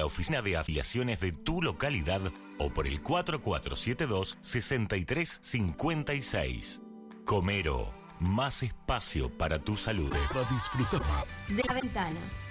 oficina de afiliaciones de tu localidad o por el 4472-6356. Comero, más espacio para tu salud. Para disfrutar De La Ventana.